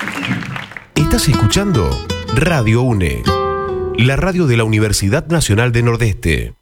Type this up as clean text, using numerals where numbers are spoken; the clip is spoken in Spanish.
Estás escuchando Radio UNE, la radio de la Universidad Nacional de Nordeste.